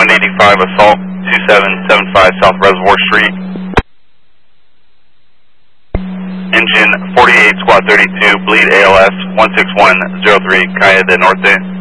985 Assault 2775 South Reservoir Street. Engine 48 Squad 32, bleed ALS 16103, Calle del Norte.